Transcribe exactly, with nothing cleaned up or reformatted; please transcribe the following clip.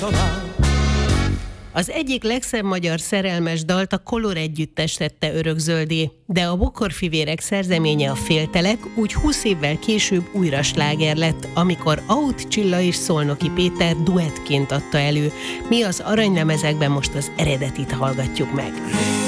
Az egyik legszebb magyar szerelmes dalt a Kolor együttes tette örökzöldé, de a Bokorfivérek szerzeménye a Féltelek úgy húsz évvel később újra sláger lett, amikor Auth Csilla és Szolnoki Péter duettként adta elő. Mi az aranylemezekben most az eredetit hallgatjuk meg.